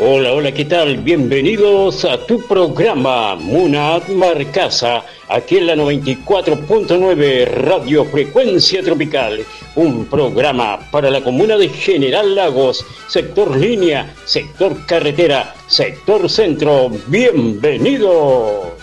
Hola, hola, ¿qué tal? Bienvenidos a tu programa Munad Marcasa, aquí en la 94.9 Radio Frecuencia Tropical, un programa para la comuna de General Lagos, sector línea, sector carretera, sector centro. ¡Bienvenidos!